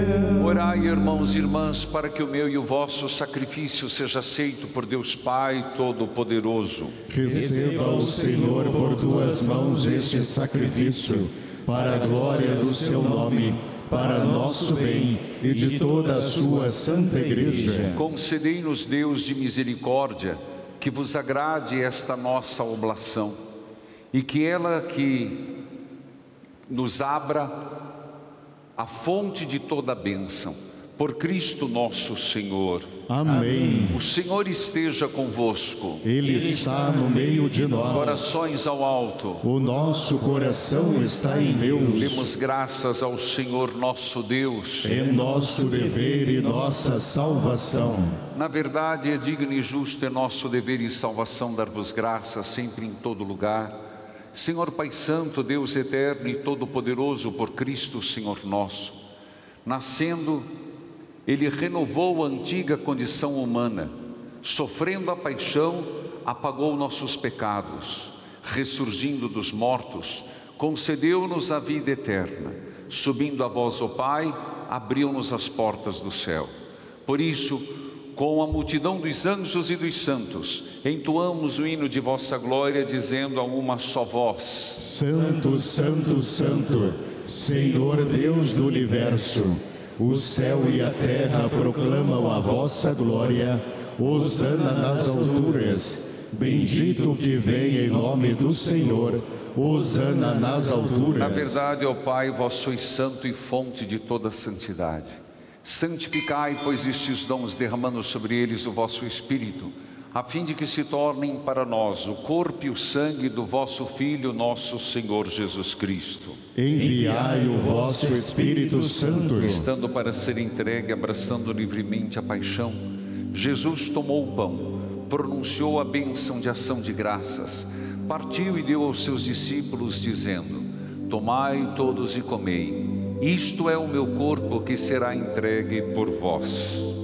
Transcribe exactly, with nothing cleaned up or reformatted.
Orai, irmãos e irmãs, para que o meu e o vosso sacrifício seja aceito por Deus Pai Todo-Poderoso. Receba o Senhor por tuas mãos este sacrifício, para a glória do seu nome, para nosso bem e de toda a sua santa Igreja. Concedei-nos, Deus de misericórdia, que vos agrade esta nossa oblação, e que ela que nos abra a fonte de toda a bênção. Por Cristo nosso Senhor. Amém. O Senhor esteja convosco. Ele está no meio de nós. Corações ao alto. O nosso coração está em Deus. Demos graças ao Senhor nosso Deus. É nosso dever e nossa salvação. Na verdade, é digno e justo, é nosso dever e salvação dar-vos graças sempre em todo lugar. Senhor Pai Santo, Deus eterno e todo-poderoso, por Cristo Senhor nosso. Nascendo, Ele renovou a antiga condição humana, sofrendo a paixão, apagou nossos pecados, ressurgindo dos mortos, concedeu-nos a vida eterna, subindo a vós, ó Pai, abriu-nos as portas do céu. Por isso, com a multidão dos anjos e dos santos, entoamos o hino de vossa glória, dizendo a uma só voz: Santo, Santo, Santo, Senhor Deus do Universo, o céu e a terra proclamam a vossa glória. Hosana nas alturas, bendito que vem em nome do Senhor. Hosana nas alturas. Na verdade, ó Pai, vós sois santo e fonte de toda santidade. Santificai, pois, estes dons, derramando sobre eles o vosso Espírito, a fim de que se tornem para nós o corpo e o sangue do vosso Filho, nosso Senhor Jesus Cristo. Enviai o vosso Espírito Santo. Estando para ser entregue, abraçando livremente a paixão, Jesus tomou o pão, pronunciou a bênção de ação de graças, partiu e deu aos seus discípulos, dizendo: tomai todos e comei, isto é o meu corpo que será entregue por vós.